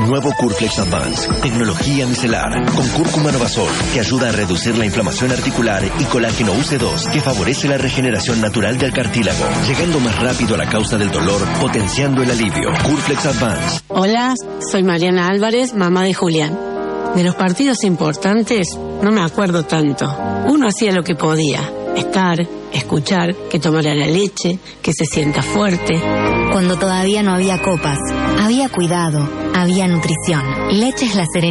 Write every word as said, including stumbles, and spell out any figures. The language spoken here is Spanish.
Nuevo Curflex Advance, tecnología micelar, con cúrcuma Novasol, que ayuda a reducir la inflamación articular, y colágeno U C dos, que favorece la regeneración natural del cartílago, llegando más rápido a la causa del dolor, potenciando el alivio. Curflex Advance. Hola, soy Mariana Álvarez, mamá de Julián. De los partidos importantes no me acuerdo tanto. Uno hacía lo que podía, estar, escuchar, que tomara la leche, que se sienta fuerte. Cuando todavía no había copas, había cuidado, había nutrición. Leches La Serenidad.